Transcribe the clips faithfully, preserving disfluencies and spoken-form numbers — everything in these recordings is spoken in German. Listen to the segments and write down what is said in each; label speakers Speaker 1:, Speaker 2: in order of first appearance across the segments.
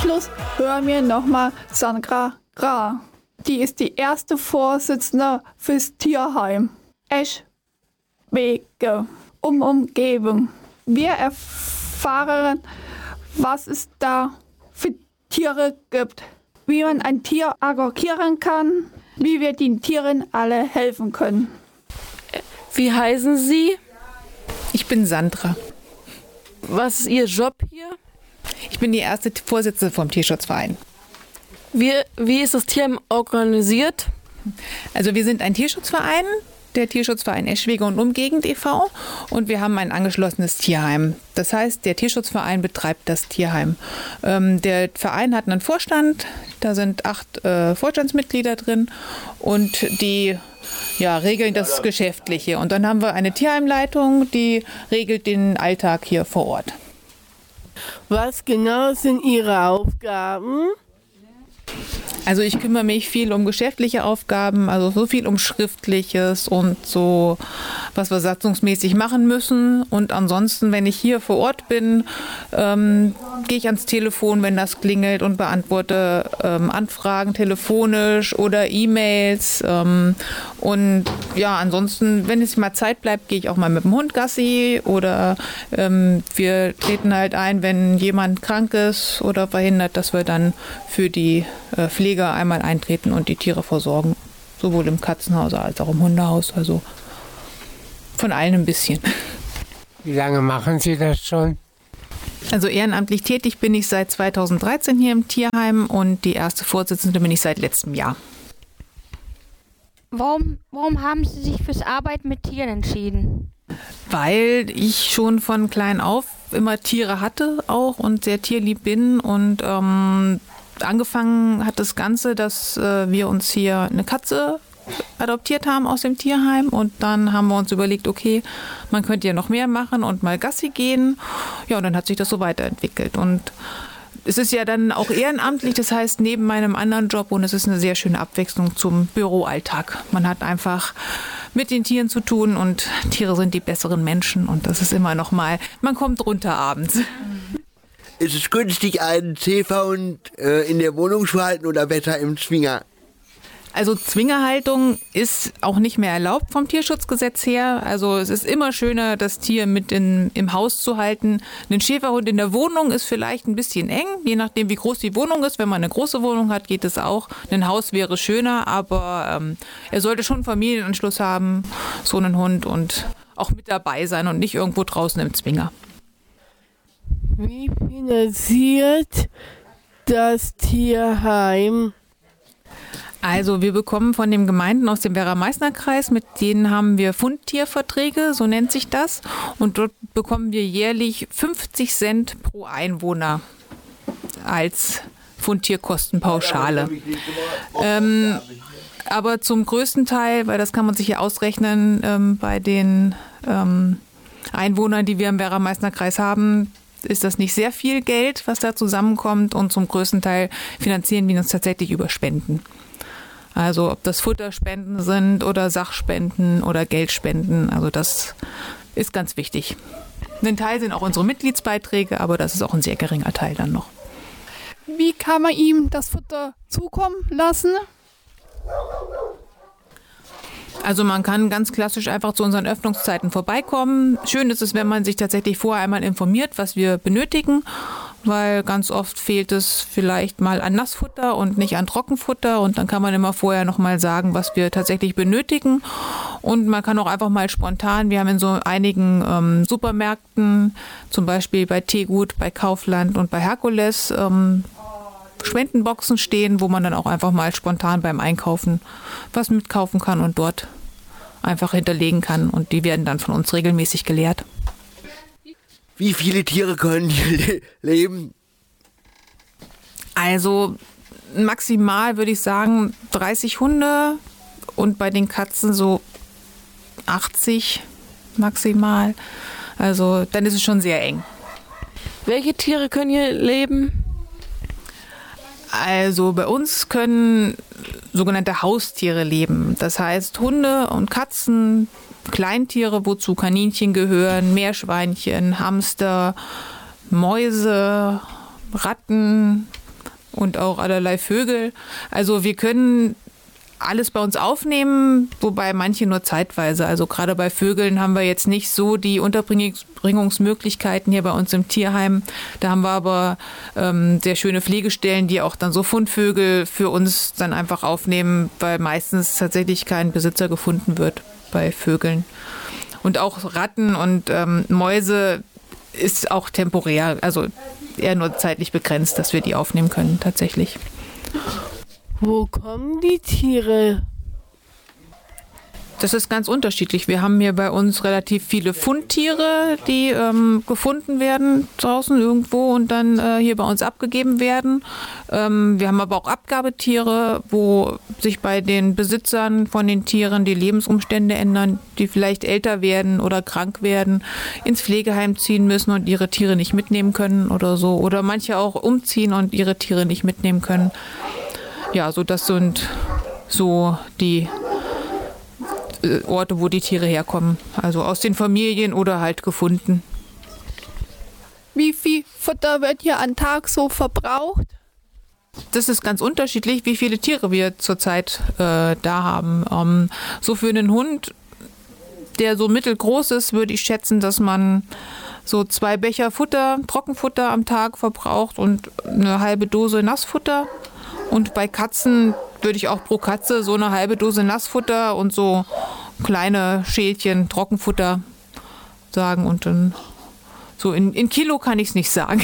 Speaker 1: Schluss hören wir nochmal Sandra Ra. Die ist die erste Vorsitzende fürs Tierheim Eschwege um Umgebung. Wir erfahren, was es da für Tiere gibt, wie man ein Tier adoptieren kann, wie wir den Tieren alle helfen können.
Speaker 2: Wie heißen Sie?
Speaker 3: Ich bin Sandra.
Speaker 2: Was ist Ihr Job hier?
Speaker 3: Ich bin die erste Vorsitzende vom Tierschutzverein.
Speaker 2: Wie, wie ist das Tierheim organisiert?
Speaker 3: Also wir sind ein Tierschutzverein, der Tierschutzverein Eschwege und Umgegend e V und wir haben ein angeschlossenes Tierheim. Das heißt, der Tierschutzverein betreibt das Tierheim. Ähm, der Verein hat einen Vorstand, da sind acht äh, Vorstandsmitglieder drin und die ja, regeln das Geschäftliche. Und dann haben wir eine Tierheimleitung, die regelt den Alltag hier vor Ort.
Speaker 4: Was genau sind Ihre Aufgaben?
Speaker 3: Also ich kümmere mich viel um geschäftliche Aufgaben, also so viel um Schriftliches und so, was wir satzungsmäßig machen müssen. Und ansonsten, wenn ich hier vor Ort bin, ähm, gehe ich ans Telefon, wenn das klingelt und beantworte ähm, Anfragen telefonisch oder E-Mails. Ähm, und ja, ansonsten, wenn es mal Zeit bleibt, gehe ich auch mal mit dem Hund Gassi oder ähm, wir treten halt ein, wenn jemand krank ist oder verhindert, dass wir dann für die äh, Pflege einmal eintreten und die Tiere versorgen, sowohl im Katzenhaus als auch im Hundehaus, also von allen ein bisschen.
Speaker 5: Wie lange machen Sie das schon?
Speaker 3: Also ehrenamtlich tätig bin ich seit zweitausenddreizehn hier im Tierheim und die erste Vorsitzende bin ich seit letztem Jahr.
Speaker 6: Warum, warum haben Sie sich fürs Arbeiten mit Tieren entschieden?
Speaker 3: Weil ich schon von klein auf immer Tiere hatte auch und sehr tierlieb bin und ähm, angefangen hat das Ganze, dass äh, wir uns hier eine Katze adoptiert haben aus dem Tierheim und dann haben wir uns überlegt, okay, man könnte ja noch mehr machen und mal Gassi gehen. Ja, und dann hat sich das so weiterentwickelt und es ist ja dann auch ehrenamtlich, das heißt neben meinem anderen Job und es ist eine sehr schöne Abwechslung zum Büroalltag. Man hat einfach mit den Tieren zu tun und Tiere sind die besseren Menschen und das ist immer noch mal, man kommt runter abends.
Speaker 7: Ist es günstig, einen Schäferhund äh, in der Wohnung zu halten oder besser im Zwinger?
Speaker 3: Also Zwingerhaltung ist auch nicht mehr erlaubt vom Tierschutzgesetz her. Also es ist immer schöner, das Tier mit in, im Haus zu halten. Ein Schäferhund in der Wohnung ist vielleicht ein bisschen eng, je nachdem wie groß die Wohnung ist. Wenn man eine große Wohnung hat, geht es auch. Ein Haus wäre schöner, aber ähm, er sollte schon Familienanschluss haben, so einen Hund, und auch mit dabei sein und nicht irgendwo draußen im Zwinger.
Speaker 4: Wie finanziert das Tierheim?
Speaker 3: Also wir bekommen von den Gemeinden aus dem Werra-Meißner-Kreis, mit denen haben wir Fundtierverträge, so nennt sich das. Und dort bekommen wir jährlich fünfzig Cent pro Einwohner als Fundtierkostenpauschale. Ähm, aber zum größten Teil, weil das kann man sich ja ausrechnen, ähm, bei den ähm, Einwohnern, die wir im Werra-Meißner-Kreis haben, ist das nicht sehr viel Geld, was da zusammenkommt. Und zum größten Teil finanzieren wir uns tatsächlich über Spenden. Also ob das Futterspenden sind oder Sachspenden oder Geldspenden, also das ist ganz wichtig. Ein Teil sind auch unsere Mitgliedsbeiträge, aber das ist auch ein sehr geringer Teil dann noch.
Speaker 1: Wie kann man ihm das Futter zukommen lassen?
Speaker 3: Also man kann ganz klassisch einfach zu unseren Öffnungszeiten vorbeikommen. Schön ist es, wenn man sich tatsächlich vorher einmal informiert, was wir benötigen, weil ganz oft fehlt es vielleicht mal an Nassfutter und nicht an Trockenfutter und dann kann man immer vorher noch mal sagen, was wir tatsächlich benötigen und man kann auch einfach mal spontan, wir haben in so einigen ähm, Supermärkten, zum Beispiel bei Teegut, bei Kaufland und bei Herkules, ähm, Spendenboxen stehen, wo man dann auch einfach mal spontan beim Einkaufen was mitkaufen kann und dort einfach hinterlegen kann und die werden dann von uns regelmäßig geleert.
Speaker 7: Wie viele Tiere können hier le- leben?
Speaker 3: Also maximal würde ich sagen dreißig Hunde und bei den Katzen so achtzig maximal. Also dann ist es schon sehr eng.
Speaker 2: Welche Tiere können hier leben?
Speaker 3: Also bei uns können sogenannte Haustiere leben. Das heißt Hunde und Katzen, Kleintiere, wozu Kaninchen gehören, Meerschweinchen, Hamster, Mäuse, Ratten, und auch allerlei Vögel. Also wir können alles bei uns aufnehmen, wobei manche nur zeitweise. Also gerade bei Vögeln haben wir jetzt nicht so die Unterbringungsmöglichkeiten hier bei uns im Tierheim. Da haben wir aber ähm, sehr schöne Pflegestellen, die auch dann so Fundvögel für uns dann einfach aufnehmen, weil meistens tatsächlich kein Besitzer gefunden wird bei Vögeln. Und auch Ratten und ähm, Mäuse ist auch temporär, also eher nur zeitlich begrenzt, dass wir die aufnehmen können tatsächlich.
Speaker 4: Wo kommen die Tiere?
Speaker 3: Das ist ganz unterschiedlich. Wir haben hier bei uns relativ viele Fundtiere, die ähm, gefunden werden draußen irgendwo und dann äh, hier bei uns abgegeben werden. Ähm, wir haben aber auch Abgabetiere, wo sich bei den Besitzern von den Tieren die Lebensumstände ändern, die vielleicht älter werden oder krank werden, ins Pflegeheim ziehen müssen und ihre Tiere nicht mitnehmen können oder so. Oder manche auch umziehen und ihre Tiere nicht mitnehmen können. Ja, so das sind so die äh, Orte, wo die Tiere herkommen. Also aus den Familien oder halt gefunden.
Speaker 1: Wie viel Futter wird hier am Tag so verbraucht?
Speaker 3: Das ist ganz unterschiedlich, wie viele Tiere wir zurzeit äh, da haben. Ähm, so für einen Hund, der so mittelgroß ist, würde ich schätzen, dass man so zwei Becher Futter, Trockenfutter am Tag verbraucht und eine halbe Dose Nassfutter. Und bei Katzen würde ich auch pro Katze so eine halbe Dose Nassfutter und so kleine Schälchen Trockenfutter sagen. Und dann so in, in Kilo kann ich es nicht sagen.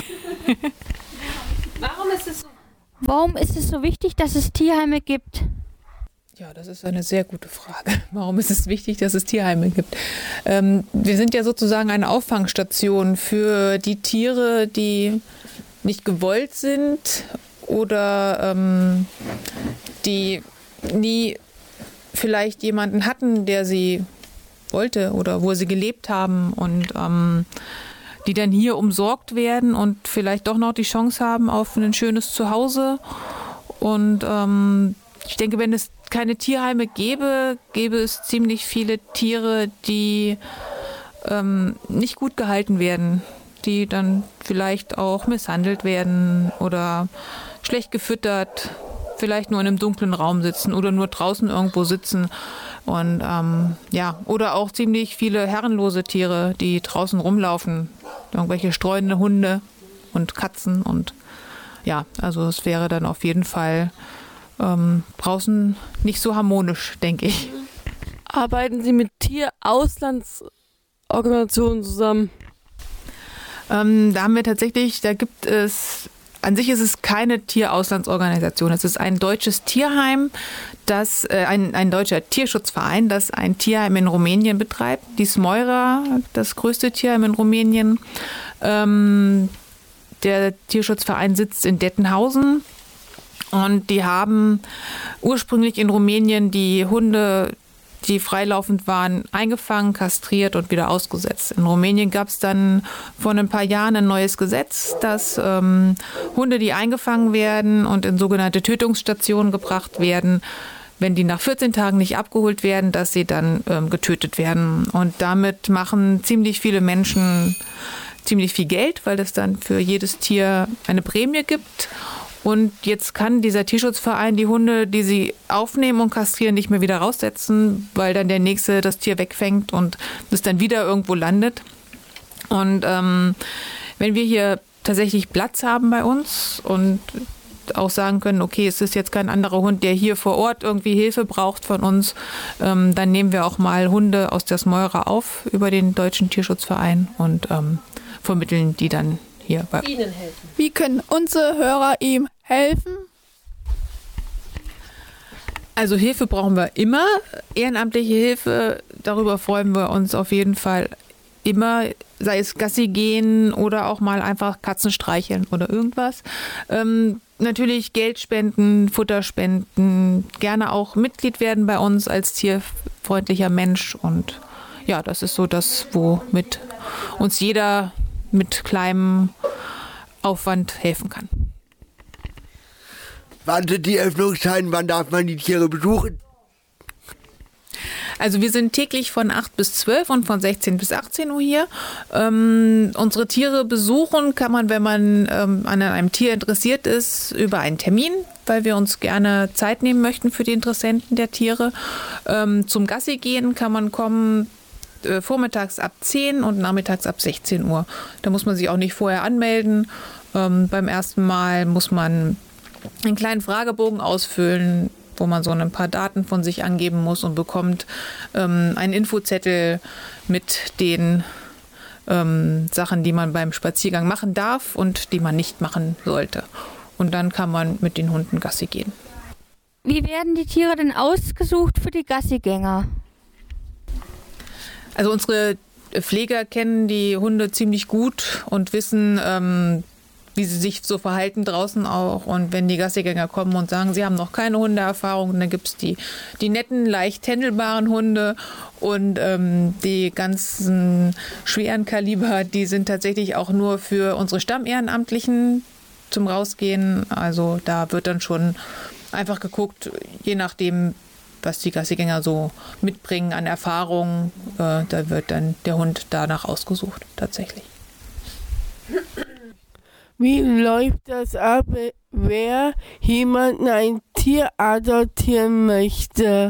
Speaker 6: Warum ist es so? Warum ist es so wichtig, dass es Tierheime gibt?
Speaker 3: Ja, das ist eine sehr gute Frage. Warum ist es wichtig, dass es Tierheime gibt? Ähm, wir sind ja sozusagen eine Auffangstation für die Tiere, die nicht gewollt sind oder ähm, die nie vielleicht jemanden hatten, der sie wollte oder wo sie gelebt haben und ähm, die dann hier umsorgt werden und vielleicht doch noch die Chance haben auf ein schönes Zuhause. Und ähm, ich denke, wenn es keine Tierheime gäbe, gäbe es ziemlich viele Tiere, die ähm, nicht gut gehalten werden, die dann vielleicht auch misshandelt werden oder schlecht gefüttert, vielleicht nur in einem dunklen Raum sitzen oder nur draußen irgendwo sitzen. Und ähm, ja, oder auch ziemlich viele herrenlose Tiere, die draußen rumlaufen. Irgendwelche streunende Hunde und Katzen. Und ja, also es wäre dann auf jeden Fall ähm, draußen nicht so harmonisch, denke ich.
Speaker 2: Arbeiten Sie mit Tierauslandsorganisationen zusammen?
Speaker 3: Ähm, da haben wir tatsächlich, da gibt es, an sich ist es keine Tierauslandsorganisation. Es ist ein deutsches Tierheim, das, äh, ein, ein deutscher Tierschutzverein, das ein Tierheim in Rumänien betreibt. Die Smoira, das größte Tierheim in Rumänien. Ähm, der Tierschutzverein sitzt in Dettenhausen und die haben ursprünglich in Rumänien die Hunde, die freilaufend waren, eingefangen, kastriert und wieder ausgesetzt. In Rumänien gab es dann vor ein paar Jahren ein neues Gesetz, dass ähm, Hunde, die eingefangen werden und in sogenannte Tötungsstationen gebracht werden, wenn die nach vierzehn Tagen nicht abgeholt werden, dass sie dann ähm, getötet werden. Und damit machen ziemlich viele Menschen ziemlich viel Geld, weil es dann für jedes Tier eine Prämie gibt. Und jetzt kann dieser Tierschutzverein die Hunde, die sie aufnehmen und kastrieren, nicht mehr wieder raussetzen, weil dann der Nächste das Tier wegfängt und es dann wieder irgendwo landet. Und ähm, wenn wir hier tatsächlich Platz haben bei uns und auch sagen können, okay, es ist jetzt kein anderer Hund, der hier vor Ort irgendwie Hilfe braucht von uns, ähm, dann nehmen wir auch mal Hunde aus der Smoira auf über den Deutschen Tierschutzverein und ähm, vermitteln die dann hier bei
Speaker 2: Ihnen helfen.
Speaker 1: Wie können unsere Hörer ihm helfen?
Speaker 3: Also Hilfe brauchen wir immer, ehrenamtliche Hilfe, darüber freuen wir uns auf jeden Fall immer, sei es Gassi gehen oder auch mal einfach Katzen streicheln oder irgendwas. Ähm, natürlich Geld spenden, Futter spenden, gerne auch Mitglied werden bei uns als tierfreundlicher Mensch und ja, das ist so das, womit uns jeder mit kleinem Aufwand helfen kann.
Speaker 7: Wann sind die Öffnungszeiten? Wann darf man die Tiere besuchen?
Speaker 3: Also wir sind täglich von acht bis zwölf und von sechzehn bis achtzehn Uhr hier. Ähm, unsere Tiere besuchen kann man, wenn man ähm, an einem Tier interessiert ist, über einen Termin, weil wir uns gerne Zeit nehmen möchten für die Interessenten der Tiere. Ähm, zum Gassi gehen kann man kommen äh, vormittags ab zehn und nachmittags ab sechzehn Uhr. Da muss man sich auch nicht vorher anmelden. Ähm, beim ersten Mal muss man einen kleinen Fragebogen ausfüllen, wo man so ein paar Daten von sich angeben muss und bekommt ähm, einen Infozettel mit den ähm, Sachen, die man beim Spaziergang machen darf und die man nicht machen sollte. Und dann kann man mit den Hunden Gassi gehen.
Speaker 6: Wie werden die Tiere denn ausgesucht für die Gassigänger?
Speaker 3: Also unsere Pfleger kennen die Hunde ziemlich gut und wissen, ähm, wie sie sich so verhalten draußen auch. Und wenn die Gassigänger kommen und sagen, sie haben noch keine Hundeerfahrung, dann gibt es die, die netten, leicht händelbaren Hunde und ähm, die ganzen schweren Kaliber, die sind tatsächlich auch nur für unsere Stammehrenamtlichen zum Rausgehen. Also da wird dann schon einfach geguckt, je nachdem, was die Gassigänger so mitbringen an Erfahrung, äh, da wird dann der Hund danach ausgesucht, tatsächlich.
Speaker 4: Wie läuft das ab, wer jemanden ein Tier adoptieren möchte?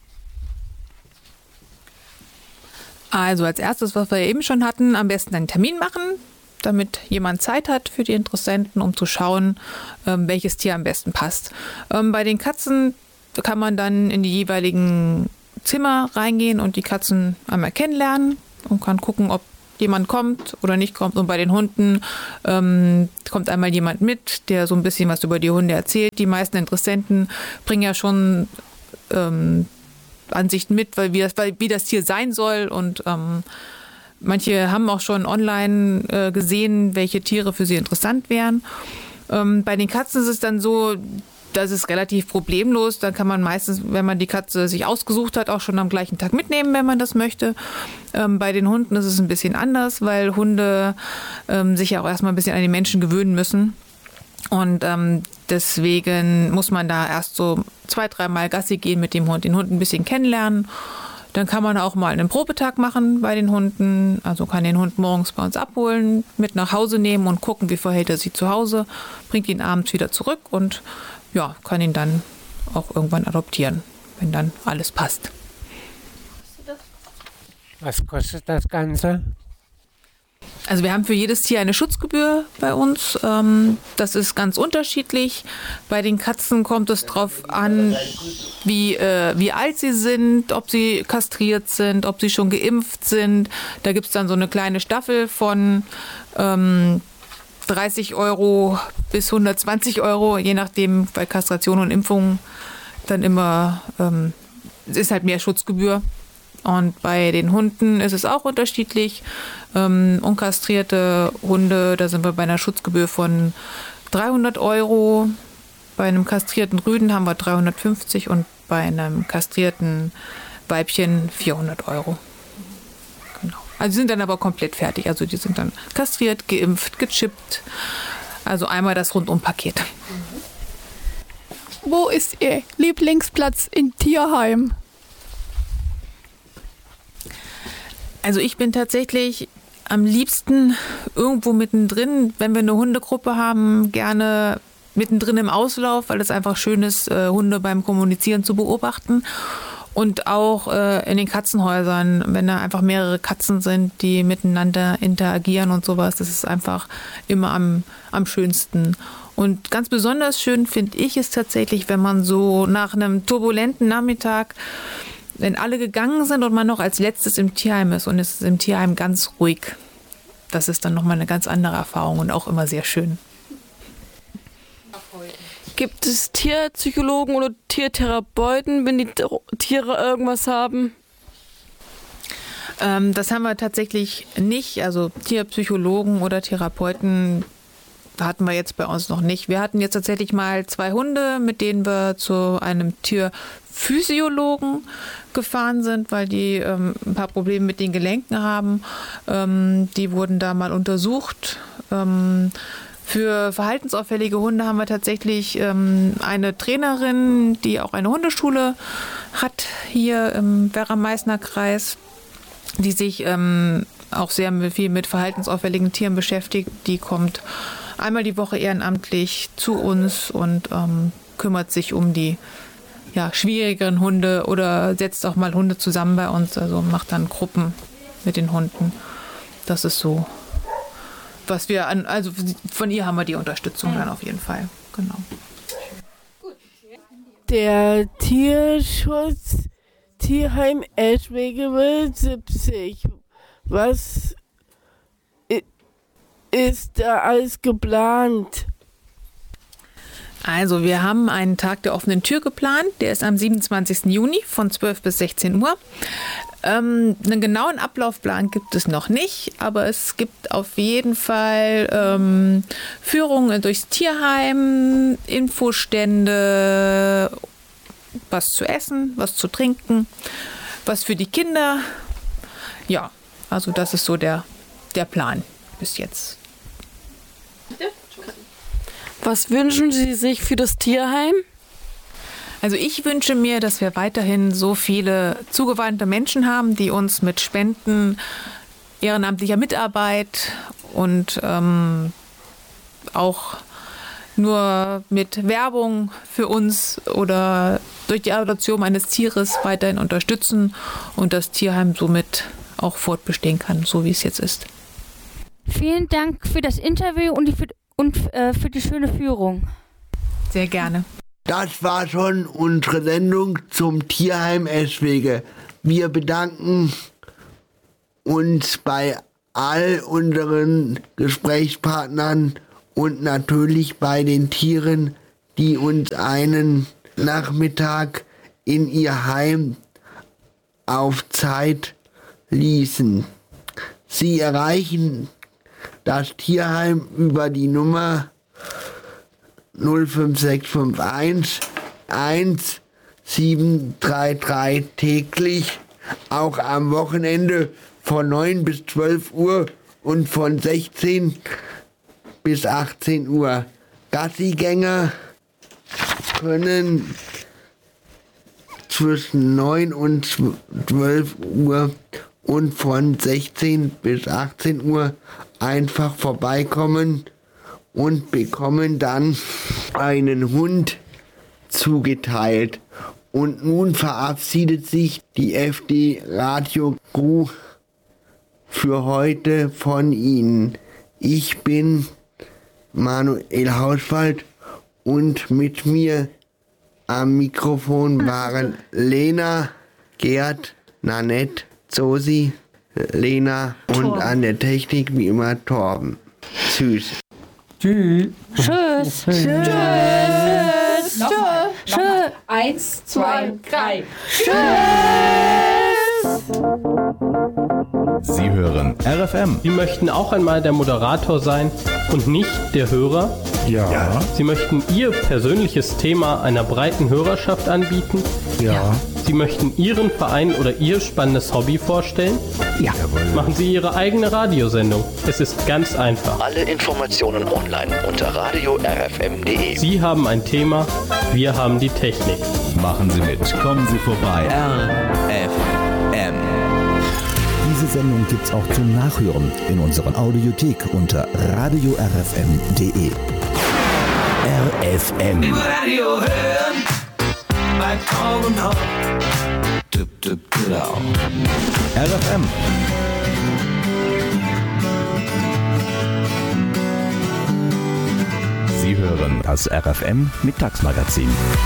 Speaker 3: Also als erstes, was wir eben schon hatten, am besten einen Termin machen, damit jemand Zeit hat für die Interessenten, um zu schauen, ähm, welches Tier am besten passt. Ähm, bei den Katzen kann man dann in die jeweiligen Zimmer reingehen und die Katzen einmal kennenlernen und kann gucken, ob jemand kommt oder nicht kommt. Und bei den Hunden ähm, kommt einmal jemand mit, der so ein bisschen was über die Hunde erzählt. Die meisten Interessenten bringen ja schon ähm, Ansichten mit, weil wie, das, weil, wie das Tier sein soll. Und ähm, manche haben auch schon online äh, gesehen, welche Tiere für sie interessant wären. Ähm, bei den Katzen ist es dann so, das ist relativ problemlos. Da kann man meistens, wenn man die Katze sich ausgesucht hat, auch schon am gleichen Tag mitnehmen, wenn man das möchte. Ähm, bei den Hunden ist es ein bisschen anders, weil Hunde ähm, sich ja auch erstmal ein bisschen an die Menschen gewöhnen müssen. Und ähm, deswegen muss man da erst so zwei, dreimal Gassi gehen mit dem Hund, den Hund ein bisschen kennenlernen. Dann kann man auch mal einen Probetag machen bei den Hunden. Also kann den Hund morgens bei uns abholen, mit nach Hause nehmen und gucken, wie verhält er sich zu Hause, bringt ihn abends wieder zurück und ja, kann ihn dann auch irgendwann adoptieren, wenn dann alles passt.
Speaker 5: Was kostet das Ganze?
Speaker 3: Also wir haben für jedes Tier eine Schutzgebühr bei uns. Das ist ganz unterschiedlich. Bei den Katzen kommt es drauf an, wie, äh, wie alt sie sind, ob sie kastriert sind, ob sie schon geimpft sind. Da gibt es dann so eine kleine Staffel von ähm, dreißig Euro bis hundertzwanzig Euro, je nachdem, bei Kastration und Impfung dann immer, ähm, es ist halt mehr Schutzgebühr. Und bei den Hunden ist es auch unterschiedlich. Ähm, unkastrierte Hunde, da sind wir bei einer Schutzgebühr von dreihundert Euro. Bei einem kastrierten Rüden haben wir dreihundertfünfzig und bei einem kastrierten Weibchen vierhundert Euro. Genau. Also die sind dann aber komplett fertig. Also die sind dann kastriert, geimpft, gechippt. Also einmal das Rundumpaket.
Speaker 1: Wo ist Ihr Lieblingsplatz im Tierheim?
Speaker 3: Also ich bin tatsächlich am liebsten irgendwo mittendrin, wenn wir eine Hundegruppe haben, gerne mittendrin im Auslauf, weil es einfach schön ist, äh, Hunde beim Kommunizieren zu beobachten. Und auch äh, in den Katzenhäusern, wenn da einfach mehrere Katzen sind, die miteinander interagieren und sowas, das ist einfach immer am, am schönsten. Und ganz besonders schön finde ich es tatsächlich, wenn man so nach einem turbulenten Nachmittag, wenn alle gegangen sind und man noch als letztes im Tierheim ist und es ist im Tierheim ganz ruhig. Das ist dann nochmal eine ganz andere Erfahrung und auch immer sehr schön.
Speaker 2: Gibt es Tierpsychologen oder Tiertherapeuten, wenn die Tiere irgendwas haben?
Speaker 3: Ähm, das haben wir tatsächlich nicht. Also Tierpsychologen oder Therapeuten hatten wir jetzt bei uns noch nicht. Wir hatten jetzt tatsächlich mal zwei Hunde, mit denen wir zu einem Tierphysiologen gefahren sind, weil die ähm, ein paar Probleme mit den Gelenken haben. Ähm, die wurden da mal untersucht. Ähm, für verhaltensauffällige Hunde haben wir tatsächlich ähm, eine Trainerin, die auch eine Hundeschule hat hier im Werra-Meißner-Kreis, die sich ähm, auch sehr viel mit verhaltensauffälligen Tieren beschäftigt. Die kommt einmal die Woche ehrenamtlich zu uns und ähm, kümmert sich um die ja, schwierigeren Hunde oder setzt auch mal Hunde zusammen bei uns, also macht dann Gruppen mit den Hunden. Das ist so, was wir an, also von ihr haben wir die Unterstützung dann auf jeden Fall. Genau.
Speaker 4: Der Tierschutz Tierheim Eschwege siebzig. Was ist da alles geplant?
Speaker 3: Also wir haben einen Tag der offenen Tür geplant. Der ist am siebenundzwanzigsten Juni von zwölf bis sechzehn Uhr. Ähm, einen genauen Ablaufplan gibt es noch nicht, aber es gibt auf jeden Fall ähm, Führungen durchs Tierheim, Infostände, was zu essen, was zu trinken, was für die Kinder. Ja, also das ist so der, der Plan bis jetzt.
Speaker 2: Was wünschen Sie sich für das Tierheim?
Speaker 3: Also ich wünsche mir, dass wir weiterhin so viele zugewandte Menschen haben, die uns mit Spenden, ehrenamtlicher Mitarbeit und ähm, auch nur mit Werbung für uns oder durch die Adoption eines Tieres weiterhin unterstützen und das Tierheim somit auch fortbestehen kann, so wie es jetzt ist.
Speaker 6: Vielen Dank für das Interview und, die, für, und äh, für die schöne Führung.
Speaker 3: Sehr gerne.
Speaker 7: Das war schon unsere Sendung zum Tierheim Eschwege. Wir bedanken uns bei all unseren Gesprächspartnern und natürlich bei den Tieren, die uns einen Nachmittag in ihr Heim auf Zeit ließen. Sie erreichen das Tierheim über die Nummer null fünf sechs fünf eins eins sieben drei drei täglich, auch am Wochenende von neun bis zwölf Uhr und von sechzehn bis achtzehn Uhr. Gassigänger können zwischen neun und zwölf Uhr und von sechzehn bis achtzehn Uhr einfach vorbeikommen und bekommen dann einen Hund zugeteilt. Und nun verabschiedet sich die F D Radio Crew für heute von Ihnen. Ich bin Manuel Hauswald und mit mir am Mikrofon waren Lena, Gerd, Nanette, Zosi, Lena und an der Technik wie immer Torben. Tschüss.
Speaker 5: Tschüss.
Speaker 6: Tschüss. Tschüss. Tschüss. Tschüss.
Speaker 1: Eins, zwei, drei.
Speaker 8: Sie hören R F M.
Speaker 9: Sie möchten auch einmal der Moderator sein und nicht der Hörer?
Speaker 5: Ja. ja.
Speaker 9: Sie möchten Ihr persönliches Thema einer breiten Hörerschaft anbieten?
Speaker 5: Ja.
Speaker 9: Sie möchten Ihren Verein oder Ihr spannendes Hobby vorstellen?
Speaker 5: Ja.
Speaker 9: Machen Sie Ihre eigene Radiosendung. Es ist ganz einfach.
Speaker 10: Alle Informationen online unter radio r f m punkt d e.
Speaker 9: Sie haben ein Thema, wir haben die Technik.
Speaker 8: Machen Sie mit, kommen Sie vorbei.
Speaker 10: R F M.
Speaker 8: Diese Sendung gibt's auch zum Nachhören in unserer Audiothek unter radio r f m punkt d e. R F M.
Speaker 11: Im Radio hören, bei Traum und Haupt.
Speaker 8: R F M. Sie hören das R F M Mittagsmagazin.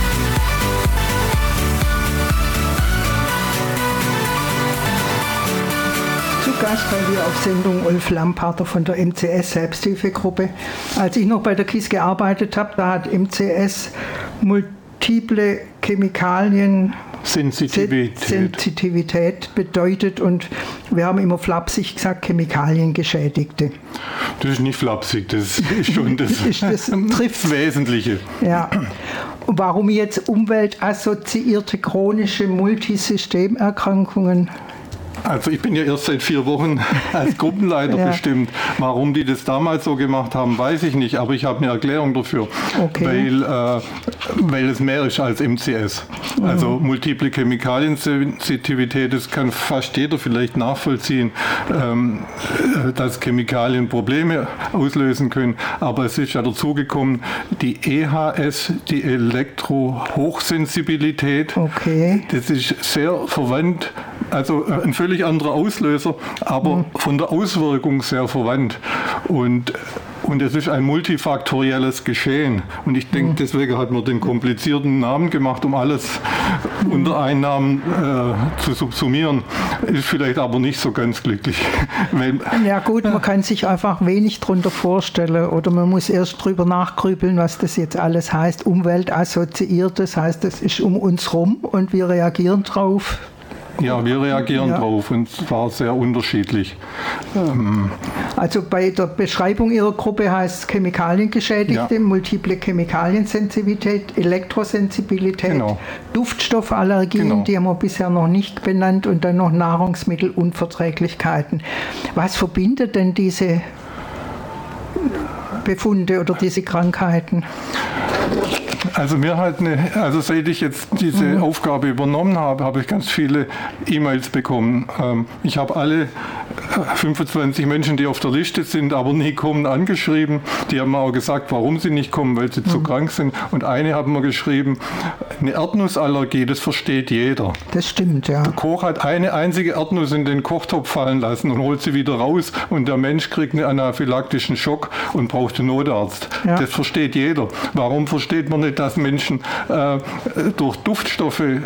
Speaker 12: Zu Gast haben wir auf Sendung Ulf Lamparter von der M C S Selbsthilfegruppe. Als ich noch bei der K I S gearbeitet habe, da hat M C S multiple Chemikalien
Speaker 5: Sensitivität.
Speaker 12: Sensitivität bedeutet und wir haben immer flapsig gesagt, Chemikaliengeschädigte.
Speaker 5: Das ist nicht flapsig, das ist schon das,
Speaker 12: ist das trifft.
Speaker 5: Wesentliche.
Speaker 12: Ja. Und warum jetzt umweltassoziierte chronische Multisystemerkrankungen?
Speaker 5: Also ich bin ja erst seit vier Wochen als Gruppenleiter ja. bestimmt. Warum die das damals so gemacht haben, weiß ich nicht, aber ich habe eine Erklärung dafür. Okay. Weil, äh, weil es mehr ist als M C S. Mhm. Also multiple Chemikaliensensitivität, das kann fast jeder vielleicht nachvollziehen, ähm, dass Chemikalien Probleme auslösen können. Aber es ist ja dazugekommen, die E H S, die Elektrohochsensibilität. Okay. Das ist sehr verwandt, also ein völlig anderer Auslöser, aber mhm. von der Auswirkung sehr verwandt. Und Und es ist ein multifaktorielles Geschehen. Und ich denke, deswegen hat man den komplizierten Namen gemacht, um alles unter einen Namen äh, zu subsumieren. Ist vielleicht aber nicht so ganz glücklich. Weil,
Speaker 12: ja gut, man kann sich einfach wenig darunter vorstellen oder man muss erst drüber nachgrübeln, was das jetzt alles heißt. Umweltassoziiert, das heißt, es ist um uns rum und wir reagieren drauf.
Speaker 5: Ja, wir reagieren ja. drauf und zwar sehr unterschiedlich. Ähm
Speaker 12: also bei der Beschreibung Ihrer Gruppe heißt es Chemikaliengeschädigte, ja. multiple Chemikaliensensibilität, Elektrosensibilität, genau. Duftstoffallergien, genau. die haben wir bisher noch nicht benannt und dann noch Nahrungsmittelunverträglichkeiten. Was verbindet denn diese Befunde oder diese Krankheiten?
Speaker 5: Also mir halt eine, also seit ich jetzt diese mhm. Aufgabe übernommen habe, habe ich ganz viele E-Mails bekommen. Ähm, ich habe alle fünfundzwanzig Menschen, die auf der Liste sind, aber nie kommen, angeschrieben. Die haben mir auch gesagt, warum sie nicht kommen, weil sie mhm. zu krank sind. Und eine hat mir geschrieben, eine Erdnussallergie, das versteht jeder.
Speaker 12: Das stimmt, ja.
Speaker 5: Der Koch hat eine einzige Erdnuss in den Kochtopf fallen lassen und holt sie wieder raus und der Mensch kriegt einen anaphylaktischen Schock und braucht einen Notarzt. Ja. Das versteht jeder. Warum versteht man nicht, dass Menschen äh, durch Duftstoffe äh,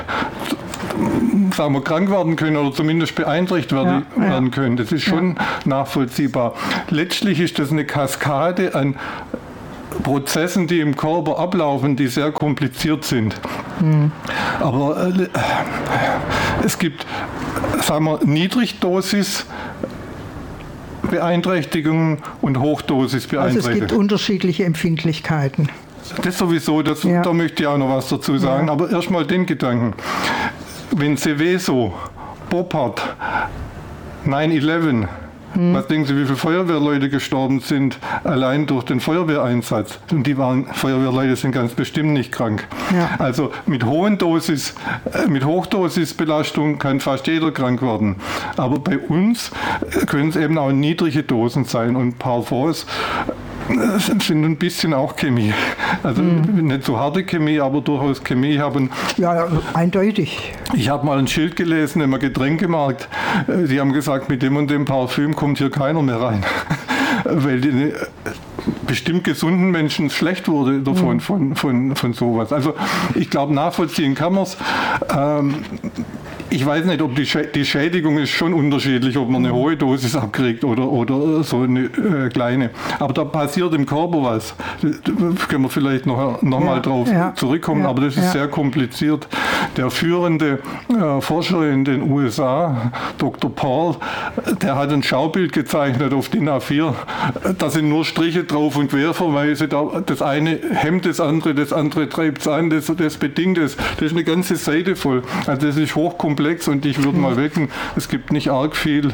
Speaker 5: sagen wir, krank werden können oder zumindest beeinträchtigt werden, ja, ja. werden können? Das ist schon ja. nachvollziehbar. Letztlich ist das eine Kaskade an Prozessen, die im Körper ablaufen, die sehr kompliziert sind. Mhm. Aber äh, es gibt, sagen wir, Niedrigdosis Beeinträchtigungen und Hochdosis Beeinträchtigungen.
Speaker 12: Also es gibt unterschiedliche Empfindlichkeiten.
Speaker 5: Das sowieso, das, ja. da möchte ich auch noch was dazu sagen. Ja. Aber erstmal den Gedanken. Wenn Seveso, Boppard, neun elf, hm. was denken Sie, wie viele Feuerwehrleute gestorben sind, allein durch den Feuerwehreinsatz? Und die waren, Feuerwehrleute sind ganz bestimmt nicht krank. Ja. Also mit hohen Dosis, mit Hochdosisbelastung kann fast jeder krank werden. Aber bei uns können es eben auch niedrige Dosen sein und Parfums sind ein bisschen auch Chemie. Also mhm. nicht so harte Chemie, aber durchaus Chemie. Ich habe ein,
Speaker 12: ja, eindeutig.
Speaker 5: Ich habe mal ein Schild gelesen im Getränkemarkt. Die haben gesagt, mit dem und dem Parfüm kommt hier keiner mehr rein. Weil die bestimmt gesunden Menschen schlecht wurde davon, mhm. von, von, von sowas. Also ich glaube, nachvollziehen kann man es. Ähm, Ich weiß nicht, ob die, Schä- die Schädigung ist schon unterschiedlich, ob man eine hohe Dosis abkriegt oder, oder so eine äh, kleine. Aber da passiert im Körper was. Da können wir vielleicht noch, noch ja, mal drauf ja, zurückkommen, ja, aber das ist ja. sehr kompliziert. Der führende äh, Forscher in den U S A, Doktor Paul, der hat ein Schaubild gezeichnet auf D I N A vier. Da sind nur Striche drauf und Querverweise. Das eine hemmt das andere, das andere treibt es an, das, das bedingt es. Das ist eine ganze Seite voll. Also das ist hochkomplex. Und ich würde mal wetten, es gibt nicht arg viel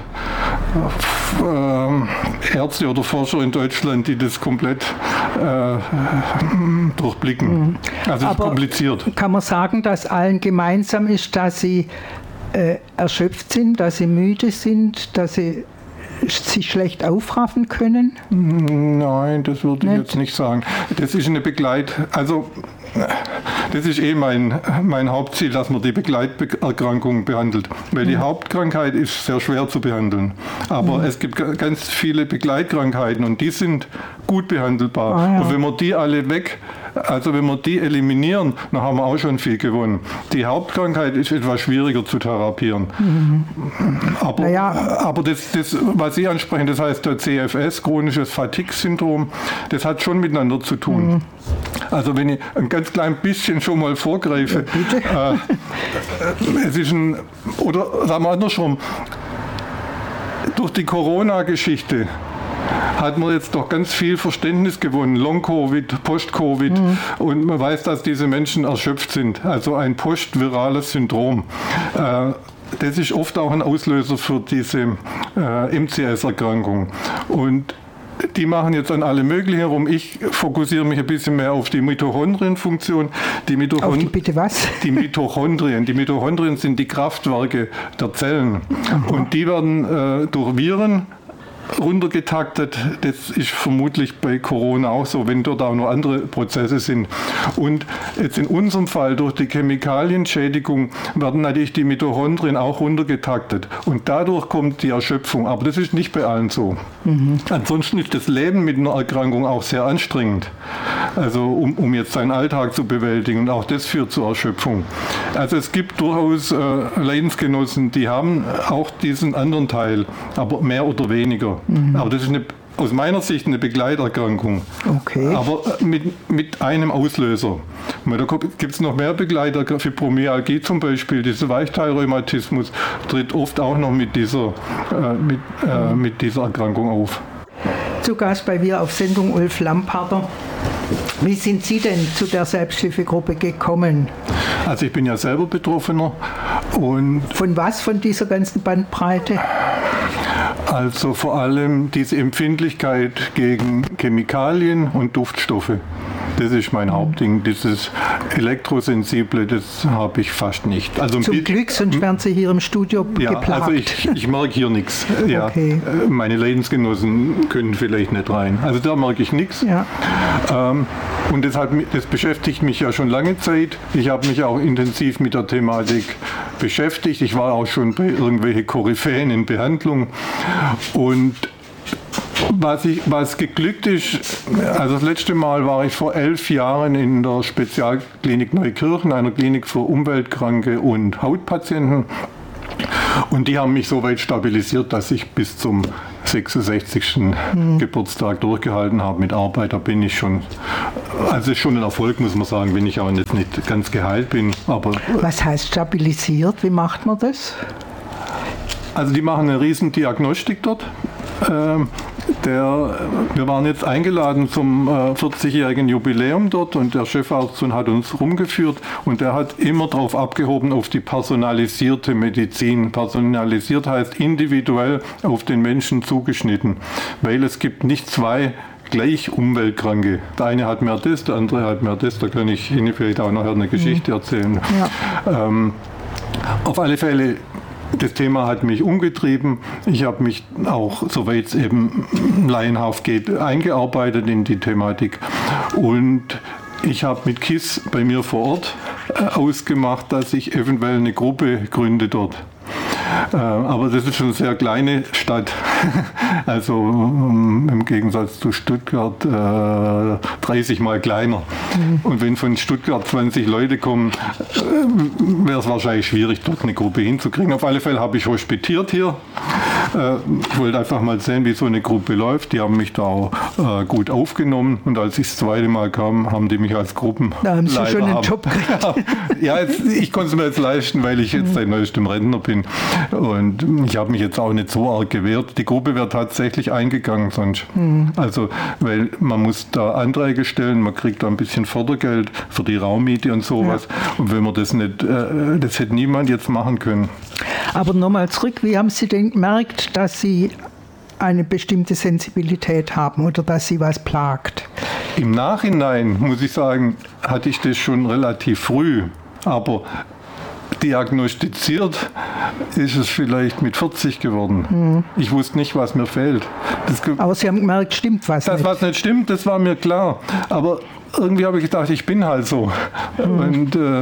Speaker 5: äh, Ärzte oder Forscher in Deutschland, die das komplett äh, durchblicken. Also es ist kompliziert.
Speaker 12: Kann man sagen, dass allen gemeinsam ist, dass sie äh, erschöpft sind, dass sie müde sind, dass sie sich schlecht aufraffen können?
Speaker 5: Nein, das würde ich nicht. jetzt nicht sagen. Das ist eine Begleit... Also das ist eh mein, mein Hauptziel, dass man die Begleiterkrankungen behandelt. Weil die Hauptkrankheit ist sehr schwer zu behandeln. Aber mhm. es gibt ganz viele Begleitkrankheiten und die sind gut behandelbar. Ah, ja. Und wenn wir die alle weg, also wenn wir die eliminieren, dann haben wir auch schon viel gewonnen. Die Hauptkrankheit ist etwas schwieriger zu therapieren. Mhm. Aber, naja. aber das, das, was Sie ansprechen, das heißt der C F S, chronisches Fatigue-Syndrom, das hat schon miteinander zu tun. Mhm. Also wenn ich ein ganz klein bisschen schon mal vorgreife, ja, äh, es ist ein, oder sagen wir andersrum, durch die Corona-Geschichte hat man jetzt doch ganz viel Verständnis gewonnen. Long-Covid, Post-Covid. Mhm. Und man weiß, dass diese Menschen erschöpft sind. Also ein postvirales Syndrom. Äh, das ist oft auch ein Auslöser für diese äh, M C S-Erkrankung. Und die machen jetzt an alle möglichen herum. Ich fokussiere mich ein bisschen mehr auf die Mitochondrienfunktion. Die Mitochond-
Speaker 12: auf die bitte was?
Speaker 5: Die Mitochondrien. Die Mitochondrien sind die Kraftwerke der Zellen. Aha. Und die werden äh, durch Viren runtergetaktet. Das ist vermutlich bei Corona auch so, wenn dort auch noch andere Prozesse sind. Und jetzt in unserem Fall durch die Chemikalienschädigung werden natürlich die Mitochondrien auch runtergetaktet. Und dadurch kommt die Erschöpfung. Aber das ist nicht bei allen so. Mhm. Ansonsten ist das Leben mit einer Erkrankung auch sehr anstrengend. Also um, um jetzt seinen Alltag zu bewältigen. Und auch das führt zur Erschöpfung. Also es gibt durchaus äh, Leidensgenossen, die haben auch diesen anderen Teil, aber mehr oder weniger. Mhm. Aber das ist eine, aus meiner Sicht eine Begleiterkrankung. Okay. Aber mit, mit einem Auslöser. Da gibt es noch mehr Begleiter. Fibromyalgie zum Beispiel, dieser Weichteilrheumatismus, tritt oft auch noch mit dieser, äh, mit, äh, mhm. mit dieser Erkrankung auf.
Speaker 12: Zu Gast bei mir auf Sendung Ulf Lamparter. Wie sind Sie denn zu der Selbsthilfegruppe gekommen?
Speaker 5: Also ich bin ja selber Betroffener. Und
Speaker 12: von was, von dieser ganzen Bandbreite?
Speaker 5: Also vor allem diese Empfindlichkeit gegen Chemikalien und Duftstoffe. Das ist mein Hauptding. Dieses Elektrosensible, das habe ich fast nicht. Also
Speaker 12: Zum Glück, sonst wären Sie hier im Studio
Speaker 5: ja,
Speaker 12: geplagt.
Speaker 5: Also ich, ich merke hier nichts. Ja, okay. Meine Leidensgenossen können vielleicht nicht rein. Also da merke ich nichts. Ja. Ähm, und das, hat, das beschäftigt mich ja schon lange Zeit. Ich habe mich auch intensiv mit der Thematik beschäftigt. Ich war auch schon bei irgendwelchen Koryphäen in Behandlung. Und Was, ich, was geglückt ist, also das letzte Mal war ich vor elf Jahren in der Spezialklinik Neukirchen, einer Klinik für Umweltkranke und Hautpatienten. Und die haben mich so weit stabilisiert, dass ich bis zum sechsundsechzigsten Mhm. Geburtstag durchgehalten habe mit Arbeit. Da bin ich schon, also ist schon ein Erfolg, muss man sagen, wenn ich auch jetzt nicht ganz geheilt bin. Aber
Speaker 12: was heißt stabilisiert? Wie macht man das?
Speaker 5: Also die machen eine riesen Diagnostik dort. Ähm, der, wir waren jetzt eingeladen zum äh, vierzigjährigen Jubiläum dort und der Chefarzt hat uns rumgeführt und der hat immer darauf abgehoben auf die personalisierte Medizin. Personalisiert heißt individuell auf den Menschen zugeschnitten, weil es gibt nicht zwei gleich Umweltkranke. Der eine hat mehr das, der andere hat mehr das. Da kann ich Ihnen vielleicht auch nachher eine Geschichte erzählen. Ja. Ähm, auf alle Fälle, das Thema hat mich umgetrieben. Ich habe mich auch, soweit es eben laienhaft geht, eingearbeitet in die Thematik. Und ich habe mit K I S bei mir vor Ort äh, ausgemacht, dass ich eventuell eine Gruppe gründe dort. Äh, aber das ist schon eine sehr kleine Stadt. Also um, im Gegensatz zu Stuttgart äh, dreißig Mal kleiner. Mhm. Und wenn von Stuttgart zwanzig Leute kommen, äh, wäre es wahrscheinlich schwierig, dort eine Gruppe hinzukriegen. Auf alle Fälle habe ich hospitiert hier. Äh, ich wollte einfach mal sehen, wie so eine Gruppe läuft. Die haben mich da auch äh, gut aufgenommen. Und als ich das zweite Mal kam, haben die mich als Gruppenleiter.
Speaker 12: Da haben Sie schon einen Job gekriegt.
Speaker 5: Ja, jetzt, ich konnte es mir jetzt leisten, weil ich jetzt seit neuestem Rentner bin. Und ich habe mich jetzt auch nicht so arg gewehrt. Die Gruppe wird tatsächlich eingegangen sonst. Mhm. Also, weil man muss da Anträge stellen, man kriegt da ein bisschen Fördergeld für die Raummiete und sowas. Ja. Und wenn man das nicht, äh, das hätte niemand jetzt machen können.
Speaker 12: Aber nochmal zurück, wie haben Sie denn gemerkt, dass Sie eine bestimmte Sensibilität haben oder dass Sie was plagt?
Speaker 5: Im Nachhinein, muss ich sagen, hatte ich das schon relativ früh. Aber diagnostiziert ist es vielleicht mit vierzig geworden. Mhm. Ich wusste nicht, was mir fehlt. Das
Speaker 12: Aber Sie haben gemerkt, stimmt was
Speaker 5: das,
Speaker 12: nicht.
Speaker 5: Was nicht stimmt, das war mir klar. Aber irgendwie habe ich gedacht, ich bin halt so. Mhm. Und äh,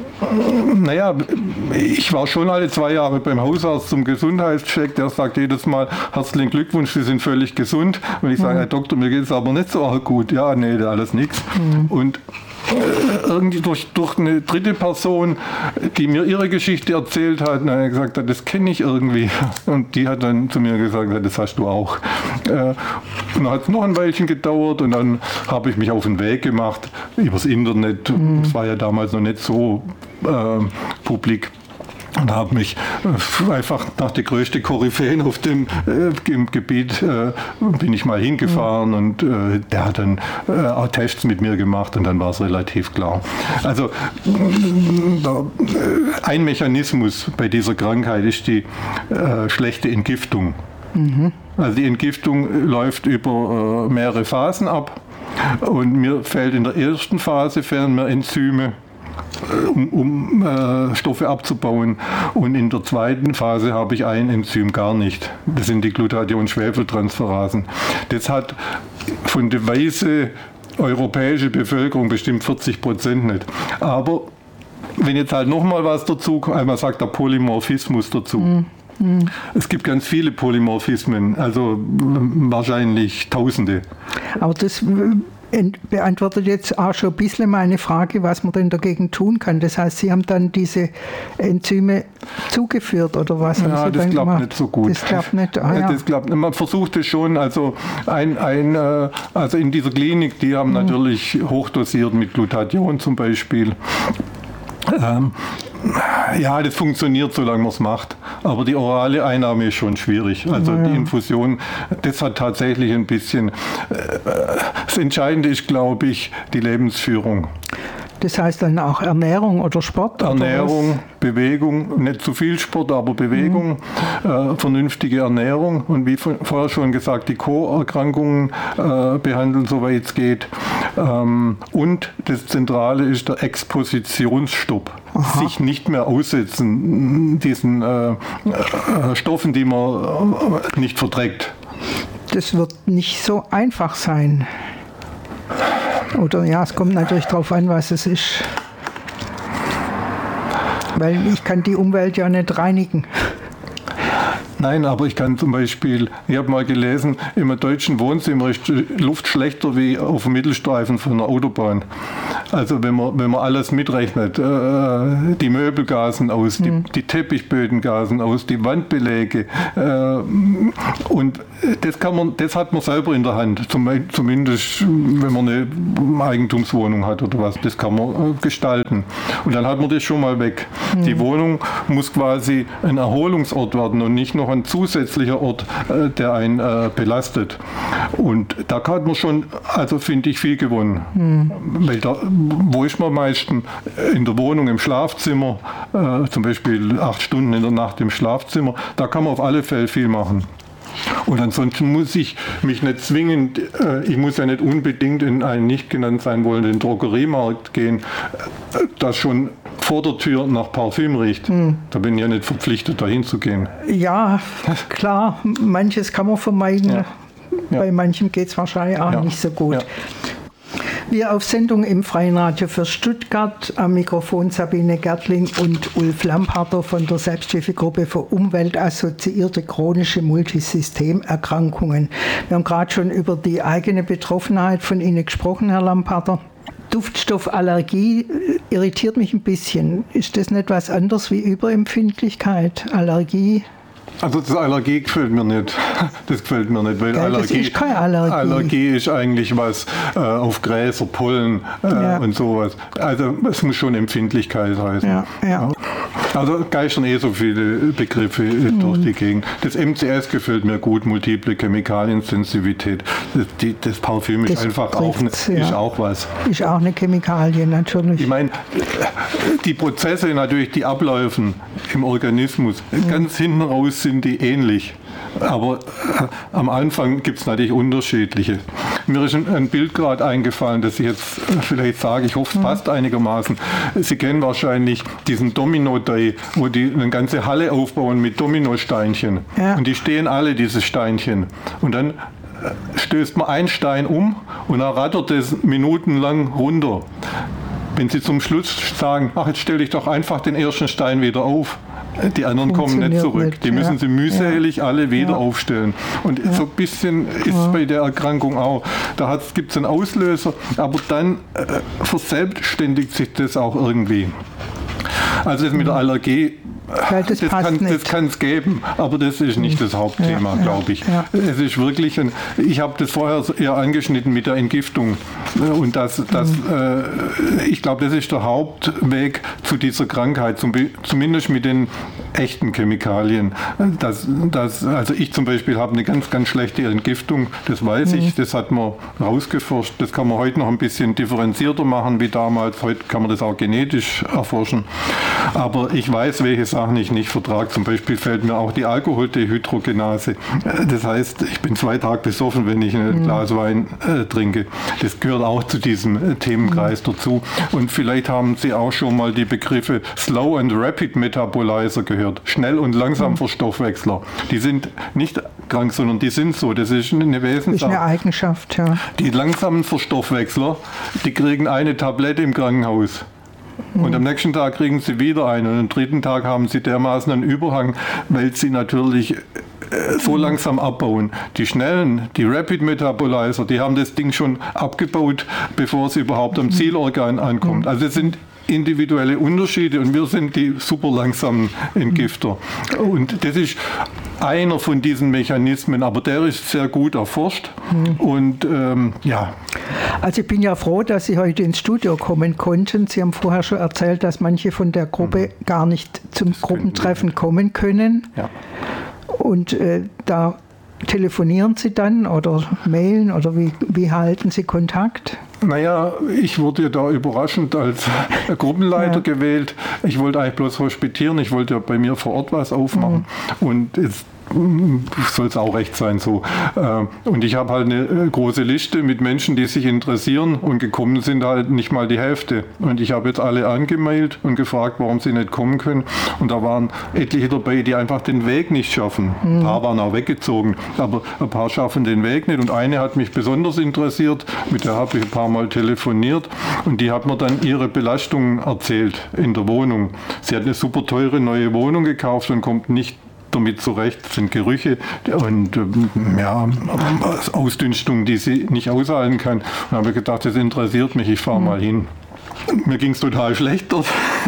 Speaker 5: naja, ich war schon alle zwei Jahre beim Hausarzt zum Gesundheitscheck. Der sagt jedes Mal, herzlichen Glückwunsch, Sie sind völlig gesund. Und ich sage, mhm. Herr Doktor, mir geht es aber nicht so arg gut. Ja, nee, alles nichts. Mhm. Und irgendwie durch, durch eine dritte Person, die mir ihre Geschichte erzählt hat, und er gesagt hat, das kenne ich irgendwie. Und die hat dann zu mir gesagt, das hast du auch. Und dann hat es noch ein Weilchen gedauert und dann habe ich mich auf den Weg gemacht übers Internet. Mhm. Das war ja damals noch nicht so äh, publik. Und habe mich äh, einfach nach der größten Koryphäen auf dem äh, im Gebiet äh, bin ich mal hingefahren mhm. und äh, der hat dann äh, auch Tests mit mir gemacht und dann war es relativ klar. Also äh, ein Mechanismus bei dieser Krankheit ist die äh, schlechte Entgiftung. Mhm. Also die Entgiftung läuft über äh, mehrere Phasen ab und mir fehlt in der ersten Phase fehlen mir Enzyme, um, um äh, Stoffe abzubauen. Und in der zweiten Phase habe ich ein Enzym gar nicht. Das sind die Glutathion-Schwefeltransferasen. Das hat von der weißen europäischen Bevölkerung bestimmt vierzig Prozent nicht. Aber wenn jetzt halt nochmal was dazu kommt, einmal sagt der Polymorphismus dazu. Mhm. Mhm. Es gibt ganz viele Polymorphismen, also wahrscheinlich Tausende.
Speaker 12: Aber das beantwortet jetzt auch schon ein bisschen meine Frage, was man denn dagegen tun kann. Das heißt, Sie haben dann diese Enzyme zugeführt oder was haben
Speaker 5: ja,
Speaker 12: Sie
Speaker 5: das
Speaker 12: dann
Speaker 5: klappt
Speaker 12: gemacht?
Speaker 5: nicht so gut.
Speaker 12: Das klappt nicht. Ah, ja.
Speaker 5: Das klappt, man versucht es schon, also, ein, ein, also in dieser Klinik, die haben mhm. natürlich hochdosiert mit Glutathion zum Beispiel. Ähm, ja, das funktioniert, solange man es macht. Aber die orale Einnahme ist schon schwierig. Also ja. die Infusion, das hat tatsächlich ein bisschen... Äh, das Entscheidende ist, glaube ich, die Lebensführung.
Speaker 12: Das heißt dann auch Ernährung oder Sport?
Speaker 5: Ernährung,
Speaker 12: oder
Speaker 5: Bewegung, nicht zu viel Sport, aber Bewegung, mhm. äh, vernünftige Ernährung und wie vorher schon gesagt, die Co-Erkrankungen äh, behandeln, soweit es geht. Ähm, und das Zentrale ist der Expositionsstopp. Aha. Sich nicht mehr aussetzen diesen äh, äh, Stoffen, die man äh, nicht verträgt.
Speaker 12: Das wird nicht so einfach sein. Oder ja, es kommt natürlich darauf an, was es ist. Weil ich kann die Umwelt ja nicht reinigen.
Speaker 5: Nein, aber ich kann zum Beispiel, ich habe mal gelesen, im deutschen Wohnzimmer ist die Luft schlechter wie auf dem Mittelstreifen von einer Autobahn. Also wenn man, wenn man alles mitrechnet, äh, die Möbel gasen aus, die, hm. die Teppichböden gasen aus, die Wandbeläge. Äh, und das, kann man, das hat man selber in der Hand, zum, zumindest wenn man eine Eigentumswohnung hat oder was. Das kann man äh, gestalten. Und dann hat man das schon mal weg. Hm. Die Wohnung muss quasi ein Erholungsort werden und nicht noch ein zusätzlicher Ort, äh, der einen äh, belastet. Und da hat man schon, also finde ich, viel gewonnen. Hm. Weil da, wo ist man am meisten? In der Wohnung, im Schlafzimmer, äh, zum Beispiel acht Stunden in der Nacht im Schlafzimmer, da kann man auf alle Fälle viel machen. Und ansonsten muss ich mich nicht zwingend, äh, ich muss ja nicht unbedingt in einen nicht genannt sein wollenden Drogeriemarkt gehen, äh, das schon vor der Tür nach Parfüm riecht. Hm. Da bin ich ja nicht verpflichtet, dahin zu gehen.
Speaker 12: Ja, klar, manches kann man vermeiden. Ja. Ja. Bei manchem geht es wahrscheinlich auch ja. nicht so gut. Ja. Wir auf Sendung im Freien Radio für Stuttgart. Am Mikrofon Sabine Gertling und Ulf Lampharter von der Selbsthilfegruppe für umweltassoziierte chronische Multisystemerkrankungen. Wir haben gerade schon über die eigene Betroffenheit von Ihnen gesprochen, Herr Lampharter. Duftstoffallergie irritiert mich ein bisschen. Ist das nicht was anderes wie Überempfindlichkeit? Allergie?
Speaker 5: Also das Allergie gefällt mir nicht. Das gefällt mir nicht, weil
Speaker 12: ja,
Speaker 5: Allergie,
Speaker 12: das ist keine Allergie.
Speaker 5: Allergie ist eigentlich was äh, auf Gräser, Pollen äh, ja. und sowas. Also es muss schon Empfindlichkeit heißen.
Speaker 12: Ja, ja.
Speaker 5: Also geistern eh so viele Begriffe mhm. durch die Gegend. Das M C S gefällt mir gut, multiple Chemikaliensensitivität. Das, die, das Parfüm ist das einfach auch, ne, ja. ist auch was.
Speaker 12: Ist auch eine Chemikalie, natürlich.
Speaker 5: Ich meine, die Prozesse natürlich, die ablaufen im Organismus, mhm. ganz hinten raus sind die ähnlich. Aber äh, am Anfang gibt es natürlich unterschiedliche. Mir ist ein, ein Bild gerade eingefallen, das ich jetzt vielleicht sage, ich hoffe, es passt einigermaßen. Sie kennen wahrscheinlich diesen Domino-Day, wo die eine ganze Halle aufbauen mit Dominosteinchen. Ja. Und die stehen alle, diese Steinchen. Und dann stößt man einen Stein um und dann rattert es minutenlang runter. Wenn Sie zum Schluss sagen, ach, jetzt stelle ich doch einfach den ersten Stein wieder auf. Die anderen kommen nicht zurück. Nicht. Die müssen ja. sie mühselig ja. alle wieder ja. aufstellen. Und ja. so ein bisschen ist es ja. bei der Erkrankung auch. Da gibt es einen Auslöser, aber dann äh, verselbstständigt sich das auch irgendwie. Also das mit der Allergie das, das kann es geben, aber das ist nicht das Hauptthema, ja, glaube ich. Ja, ja. Es ist wirklich, ein, ich habe das vorher eher angeschnitten mit der Entgiftung und das, das, mhm. äh, ich glaube, das ist der Hauptweg zu dieser Krankheit, zum, zumindest mit den echten Chemikalien. Das, das, also ich zum Beispiel habe eine ganz, ganz schlechte Entgiftung, das weiß mhm. ich, das hat man rausgeforscht, das kann man heute noch ein bisschen differenzierter machen wie damals, heute kann man das auch genetisch erforschen, aber ich weiß, welche Sachen ich nicht vertrage. Zum Beispiel fällt mir auch die Alkoholdehydrogenase. Das heißt, ich bin zwei Tage besoffen, wenn ich ein mhm. Glas Wein äh, trinke. Das gehört auch zu diesem äh, Themenkreis mhm. dazu. Und vielleicht haben Sie auch schon mal die Begriffe Slow and Rapid Metabolizer gehört. Schnell und langsam mhm. Verstoffwechsler. Die sind nicht krank, sondern die sind so. Das ist eine Wesenssache.
Speaker 12: Das ist eine Eigenschaft, ja.
Speaker 5: Die langsamen Verstoffwechsler, die kriegen eine Tablette im Krankenhaus. Und am nächsten Tag kriegen sie wieder eine und am dritten Tag haben sie dermaßen einen Überhang, weil sie natürlich so langsam abbauen. Die schnellen, die Rapid Metabolizer, die haben das Ding schon abgebaut, bevor es überhaupt am Zielorgan ankommt. Also es sind individuelle Unterschiede und wir sind die super langsamen Entgifter. Und das ist einer von diesen Mechanismen, aber der ist sehr gut erforscht. Mhm. Und ähm, ja.
Speaker 12: Also ich bin ja froh, dass Sie heute ins Studio kommen konnten. Sie haben vorher schon erzählt, dass manche von der Gruppe mhm. gar nicht zum das Gruppentreffen kommen können.
Speaker 5: Ja.
Speaker 12: Und äh, da telefonieren Sie dann oder mailen oder wie, wie halten Sie Kontakt?
Speaker 5: Naja, ich wurde da überraschend als Gruppenleiter ja. gewählt. Ich wollte eigentlich bloß hospitieren, ich wollte ja bei mir vor Ort was aufmachen. Mhm. Und jetzt soll es auch recht sein so. Und ich habe halt eine große Liste mit Menschen, die sich interessieren und gekommen sind halt nicht mal die Hälfte. Und ich habe jetzt alle angemailt und gefragt, warum sie nicht kommen können. Und da waren etliche dabei, die einfach den Weg nicht schaffen. Mhm. Ein paar waren auch weggezogen, aber ein paar schaffen den Weg nicht. Und eine hat mich besonders interessiert, mit der habe ich ein paar Mal telefoniert und die hat mir dann ihre Belastungen erzählt in der Wohnung. Sie hat eine super teure neue Wohnung gekauft und kommt nicht damit zurecht, das sind Gerüche und ja, Ausdünstungen, die sie nicht aushalten kann. Und dann habe ich gedacht, das interessiert mich, ich fahre mhm. mal hin. Mir ging es total schlecht dort.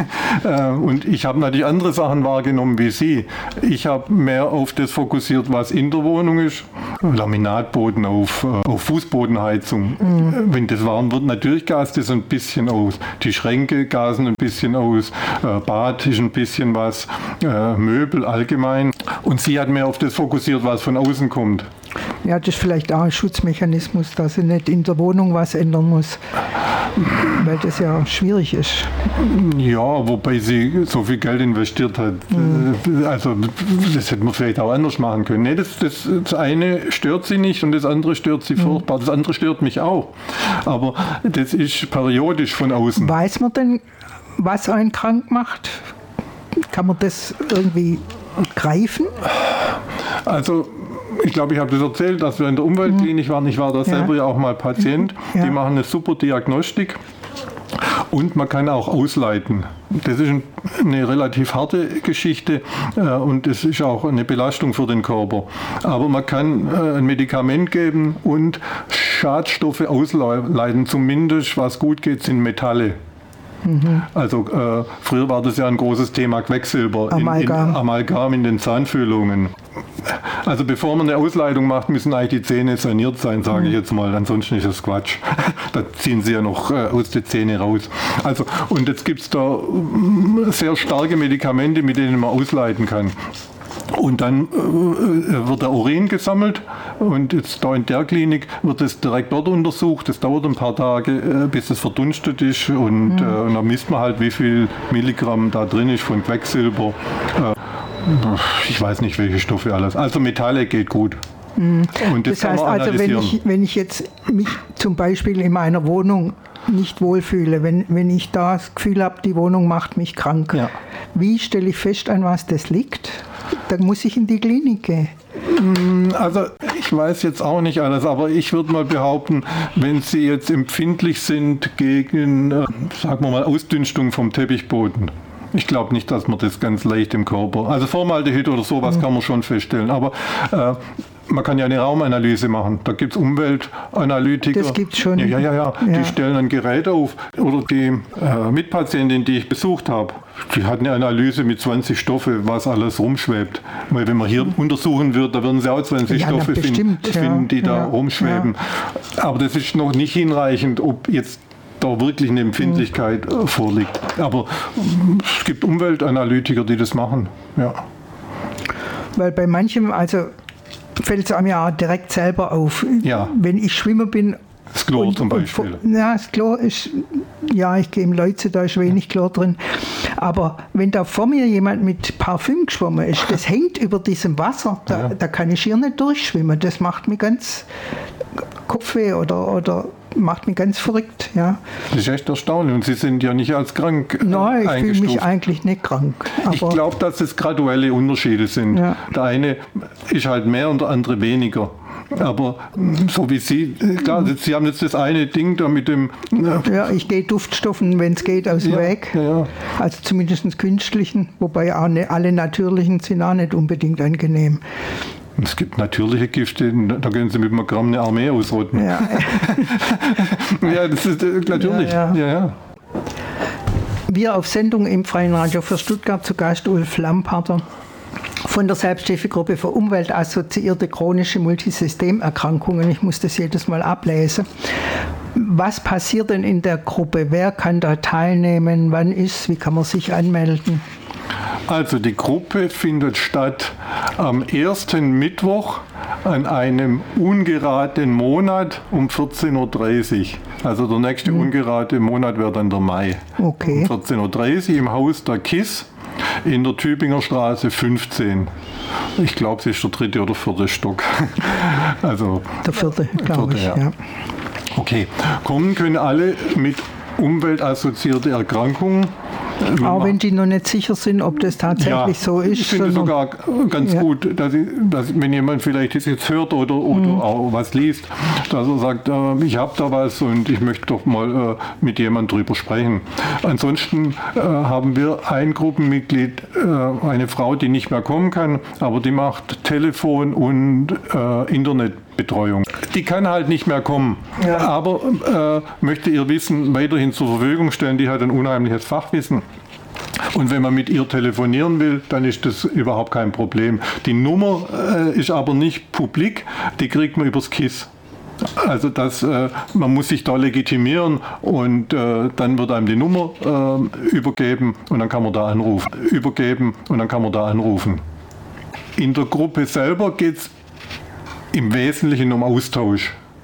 Speaker 5: Und ich habe natürlich andere Sachen wahrgenommen wie Sie. Ich habe mehr auf das fokussiert, was in der Wohnung ist. Laminatboden auf, auf Fußbodenheizung. Mhm. Wenn das warm wird, natürlich gast es ein bisschen aus. Die Schränke gasen ein bisschen aus. Bad ist ein bisschen was. Möbel allgemein. Und sie hat mehr auf das fokussiert, was von außen kommt.
Speaker 12: Ja, das ist vielleicht auch ein Schutzmechanismus, dass sie nicht in der Wohnung was ändern muss, weil das ja schwierig ist.
Speaker 5: Ja, wobei sie so viel Geld investiert hat. Mhm. Also das hätte man vielleicht auch anders machen können. Nee, das, das, das eine stört sie nicht und das andere stört sie mhm. furchtbar. Das andere stört mich auch. Aber das ist periodisch von außen.
Speaker 12: Weiß man denn, was einen krank macht? Kann man das irgendwie greifen?
Speaker 5: Also ich glaube, ich habe das erzählt, dass wir in der Umweltklinik waren. Ich war da selber ja, ja auch mal Patient. Ja. Die machen eine super Diagnostik und man kann auch ausleiten. Das ist eine relativ harte Geschichte und es ist auch eine Belastung für den Körper. Aber man kann ein Medikament geben und Schadstoffe ausleiten. Zumindest, was gut geht, sind Metalle. Mhm. Also äh, früher war das ja ein großes Thema Quecksilber,
Speaker 12: Amalgam.
Speaker 5: In, in, Amalgam in den Zahnfüllungen. Also bevor man eine Ausleitung macht, müssen eigentlich die Zähne saniert sein, sage mhm. ich jetzt mal. Ansonsten ist das Quatsch. Da ziehen sie ja noch äh, aus den Zähnen raus. Also, und jetzt gibt es da äh, sehr starke Medikamente, mit denen man ausleiten kann. Und dann äh, wird der Urin gesammelt und jetzt da in der Klinik wird es direkt dort untersucht. Das dauert ein paar Tage, äh, bis es verdunstet ist und, mhm. äh, und dann misst man halt, wie viel Milligramm da drin ist von Quecksilber. Äh, ich weiß nicht, welche Stoffe alles. Also Metalle geht gut.
Speaker 12: Mhm. Und das, das heißt also, wenn ich, wenn ich jetzt mich zum Beispiel in meiner Wohnung nicht wohlfühle, wenn, wenn ich da das Gefühl habe, die Wohnung macht mich krank, ja. Wie stelle ich fest, an was das liegt? Dann muss ich in die Klinik gehen.
Speaker 5: Also ich weiß jetzt auch nicht alles, aber ich würde mal behaupten, wenn Sie jetzt empfindlich sind gegen, äh, sagen wir mal, Ausdünstung vom Teppichboden. Ich glaube nicht, dass man das ganz leicht im Körper, also Formaldehyd oder sowas mhm. kann man schon feststellen, aber äh, man kann ja eine Raumanalyse machen. Da gibt es Umweltanalytiker.
Speaker 12: Das gibt es schon.
Speaker 5: Ja, ja, ja, ja.
Speaker 12: Ja.
Speaker 5: Die stellen ein Gerät auf. Oder die äh, Mitpatientin, die ich besucht habe, die hat eine Analyse mit zwanzig Stoffe, was alles rumschwebt. Weil wenn man hier untersuchen wird, da würden sie auch zwanzig
Speaker 12: Ja,
Speaker 5: Stoffe
Speaker 12: na,
Speaker 5: finden,
Speaker 12: bestimmt, ja.
Speaker 5: finden, die da
Speaker 12: Ja,
Speaker 5: rumschweben. Aber das ist noch nicht hinreichend, ob jetzt da wirklich eine Empfindlichkeit äh, vorliegt. Aber äh, es gibt Umweltanalytiker, die das machen. Ja.
Speaker 12: Weil bei manchem, also fällt es einem ja direkt selber auf.
Speaker 5: Ja.
Speaker 12: Wenn ich Schwimmer bin.
Speaker 5: Das Chlor zum Beispiel.
Speaker 12: Und, ja, das Chlor ist, ja, ich gehe im Leuze, da ist wenig Chlor drin. Aber wenn da vor mir jemand mit Parfüm geschwommen ist, das hängt über diesem Wasser, da, ja. da kann ich hier nicht durchschwimmen. Das macht mir ganz Kopfweh oder, oder macht mich ganz verrückt. Ja.
Speaker 5: Das ist echt erstaunlich. Und Sie sind ja nicht als krank äh,
Speaker 12: Nein, ich fühle mich eigentlich nicht krank. Aber
Speaker 5: ich glaube, dass es graduelle Unterschiede sind.
Speaker 12: Ja.
Speaker 5: Der eine ist halt mehr und der andere weniger. Aber so wie Sie, klar, Sie haben jetzt das eine Ding da mit dem...
Speaker 12: Äh ja, ich gehe Duftstoffen, wenn es geht, aus dem
Speaker 5: ja,
Speaker 12: Weg.
Speaker 5: Ja, ja.
Speaker 12: Also zumindest künstlichen, wobei auch ne, alle natürlichen sind auch nicht unbedingt angenehm.
Speaker 5: Es gibt natürliche Gifte, da können Sie mit einem Gramm eine Armee ausrotten.
Speaker 12: Ja,
Speaker 5: ja das ist äh, natürlich.
Speaker 12: Ja, ja.
Speaker 5: Ja, ja.
Speaker 12: Wir auf Sendung im Freien Radio für Stuttgart zu Gast Ulf Lampater von der Selbsthilfegruppe für umweltassoziierte chronische Multisystemerkrankungen. Ich muss das jedes Mal ablesen. Was passiert denn in der Gruppe? Wer kann da teilnehmen? Wann ist? Wie kann man sich anmelden?
Speaker 5: Also die Gruppe findet statt am ersten Mittwoch an einem ungeraden Monat um vierzehn Uhr dreißig. Also der nächste mhm. ungerade Monat wäre dann der Mai.
Speaker 12: Okay.
Speaker 5: Um vierzehn Uhr dreißig im Haus der K I S in der Tübinger Straße fünfzehn. Ich glaube, es ist der dritte oder vierte Stock. Also,
Speaker 12: der vierte, glaube ich, ja. ja.
Speaker 5: Okay, kommen können alle mit umweltassoziierte Erkrankungen.
Speaker 12: Auch wenn die noch nicht sicher sind, ob das tatsächlich
Speaker 5: ja,
Speaker 12: so ist.
Speaker 5: Ich finde es sogar ganz ja. gut, dass, ich, dass wenn jemand vielleicht das jetzt hört oder, oder mhm. auch was liest, dass er sagt, äh, ich habe da was und ich möchte doch mal äh, mit jemandem drüber sprechen. Ansonsten äh, haben wir ein Gruppenmitglied, äh, eine Frau, die nicht mehr kommen kann, aber die macht Telefon und äh, Internetbetreuung. Die kann halt nicht mehr kommen, ja. aber äh, möchte ihr Wissen weiterhin zur Verfügung stellen. Die hat ein unheimliches Fachwissen. Und wenn man mit ihr telefonieren will, dann ist das überhaupt kein Problem. Die Nummer äh, ist aber nicht publik, die kriegt man übers K I S. Also das, äh, man muss sich da legitimieren und äh, dann wird einem die Nummer äh, übergeben und dann kann man da anrufen. Übergeben und dann kann man da anrufen. In der Gruppe selber geht es im Wesentlichen um Austausch.